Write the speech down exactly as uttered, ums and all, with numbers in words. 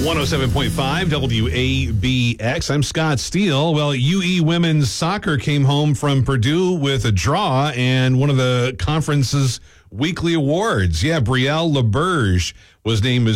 one oh seven point five W A B X. I'm Scott Steele. Well, U E women's soccer came home from Purdue with a draw and one of the conference's weekly awards. Yeah, Brielle LaBerge was named as